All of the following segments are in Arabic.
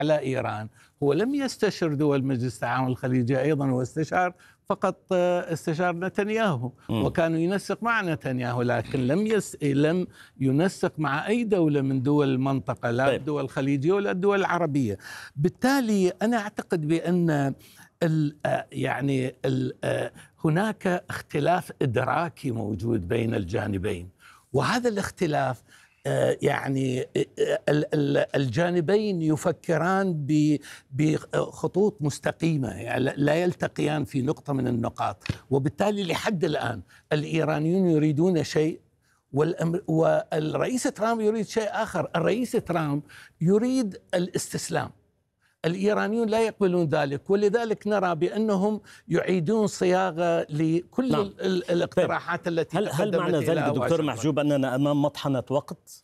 على إيران، هو لم يستشر دول مجلس التعاون الخليجي أيضا، هو فقط استشار نتنياهو وكانوا ينسق مع نتنياهو، لكن لم ينسق مع أي دولة من دول المنطقة، لا الدول الخليجية ولا الدول العربية. بالتالي أنا أعتقد بأن هناك اختلاف إدراكي موجود بين الجانبين، وهذا الاختلاف الجانبين يفكران بخطوط مستقيمة، يعني لا يلتقيان في نقطة من النقاط، وبالتالي لحد الآن الإيرانيون يريدون شيء والرئيس ترامب يريد شيء آخر. الرئيس ترامب يريد الاستسلام، الإيرانيون لا يقبلون ذلك، ولذلك نرى بأنهم يعيدون صياغة لكل الاقتراحات التي هل معنى ذلك دكتور محجوب أننا أمام مطحنة وقت؟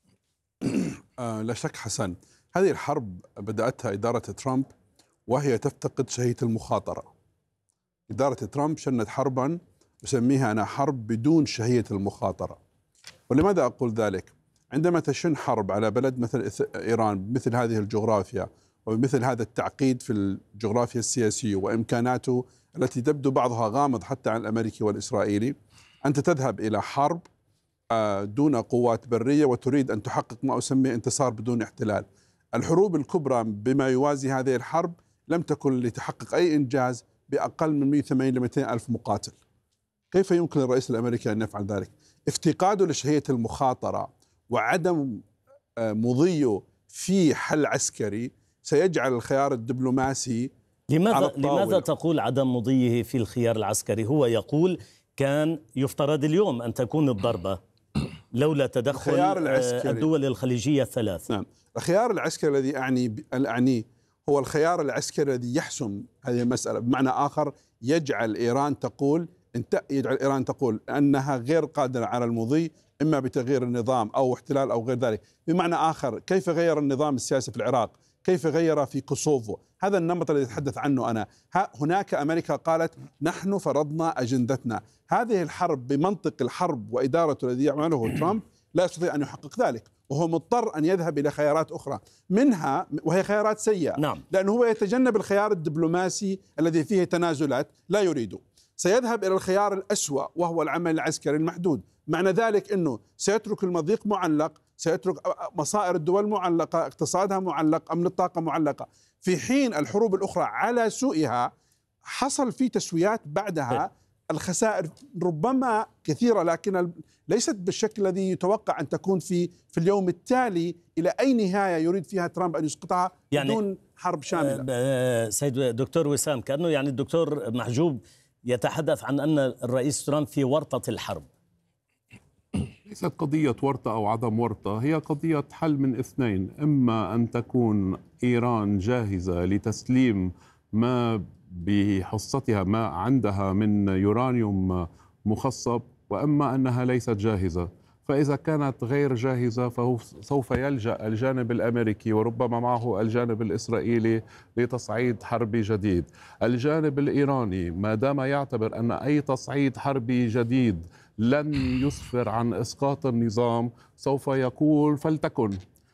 لا شك حسن، هذه الحرب بدأتها إدارة ترامب وهي تفتقد شهية المخاطرة. إدارة ترامب شنت حربا أسميها أنا حرب بدون شهية المخاطرة. ولماذا أقول ذلك؟ عندما تشن حرب على بلد مثل إيران بمثل هذه الجغرافيا وبمثل هذا التعقيد في الجغرافيا السياسية وإمكاناته التي تبدو بعضها غامض حتى عن الأمريكي والإسرائيلي، أنت تذهب إلى حرب دون قوات برية وتريد أن تحقق ما أسميه انتصار بدون احتلال. الحروب الكبرى بما يوازي هذه الحرب لم تكن لتحقق أي إنجاز بأقل من 180 ل 200 ألف مقاتل. كيف يمكن للرئيس الأمريكي أن يفعل ذلك؟ افتقاده لشهية المخاطرة وعدم مضيه في حل عسكري سيجعل الخيار الدبلوماسي لماذا تقول عدم مضيه في الخيار العسكري؟ هو يقول كان يفترض اليوم أن تكون الضربة لولا تدخل الدول الخليجية الثلاث. نعم، الخيار العسكري الذي أعنيه هو الخيار العسكري الذي يحسم هذه المسألة، بمعنى آخر يجعل إيران تقول أنها غير قادرة على المضي، إما بتغيير النظام أو احتلال أو غير ذلك. بمعنى آخر كيف غير النظام السياسي في العراق، كيف غير في كوسوفو، هذا النمط الذي أتحدث عنه أنا. هناك أمريكا قالت نحن فرضنا أجندتنا. هذه الحرب بمنطق الحرب وإدارته الذي يعمله ترامب لا يستطيع أن يحقق ذلك، وهو مضطر أن يذهب إلى خيارات أخرى منها وهي خيارات سيئة. نعم. لأنه هو يتجنب الخيار الدبلوماسي الذي فيه تنازلات لا يريده، سيذهب إلى الخيار الأسوأ وهو العمل العسكري المحدود. معنى ذلك أنه سيترك المضيق معلق، سيترك مصائر الدول معلقة، اقتصادها معلق، أمن الطاقة معلقة، في حين الحروب الأخرى على سوءها حصل في تسويات بعدها. الخسائر ربما كثيرة لكن ليست بالشكل الذي يتوقع أن تكون في اليوم التالي إلى أي نهاية يريد فيها ترامب أن يسقطها بدون حرب شاملة. سيد دكتور وسام، كأنه يعني الدكتور محجوب يتحدث عن أن الرئيس ترامب في ورطة الحرب. ليست قضية ورطة أو عدم ورطة، هي قضية حل من اثنين: إما أن تكون إيران جاهزة لتسليم ما بحصتها ما عندها من يورانيوم مخصب، وإما أنها ليست جاهزة. فإذا كانت غير جاهزة فهو سوف يلجأ الجانب الأمريكي وربما معه الجانب الإسرائيلي لتصعيد حربي جديد. الجانب الإيراني ما دام يعتبر أن أي تصعيد حربي جديد لن يسفر عن إسقاط النظام سوف يقول فلتكن،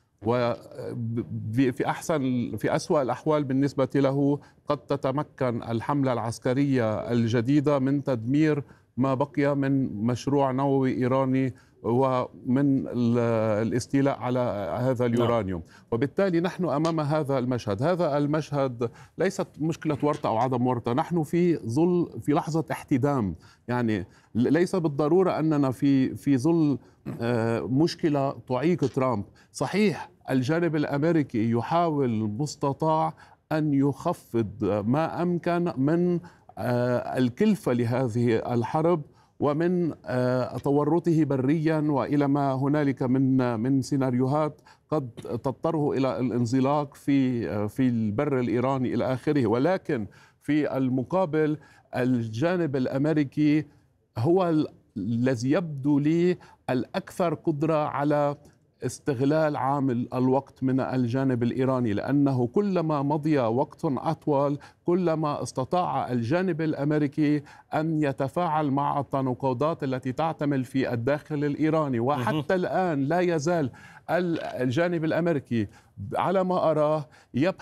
في أسوأ الأحوال بالنسبة له قد تتمكن الحملة العسكرية الجديدة من تدمير ما بقي من مشروع نووي إيراني ومن الاستيلاء على هذا اليورانيوم. وبالتالي نحن أمام هذا المشهد. هذا المشهد ليست مشكلة ورطة أو عدم ورطة، نحن في لحظة احتدام. يعني ليس بالضرورة أننا في ظل مشكلة تعيق ترامب. صحيح الجانب الأمريكي يحاول المستطاع أن يخفض ما أمكن من الكلفة لهذه الحرب ومن تورطه بريا وإلى ما هنالك من سيناريوهات قد تضطره إلى الانزلاق في البر الإيراني إلى آخره. ولكن في المقابل الجانب الأمريكي هو الذي يبدو لي الأكثر قدرة على استغلال عامل الوقت من الجانب الإيراني، لأنه كلما مضي وقت أطول كلما استطاع الجانب الأمريكي أن يتفاعل مع التناقضات التي تعتمل في الداخل الإيراني. وحتى الآن لا يزال الجانب الأمريكي على ما أراه يبحث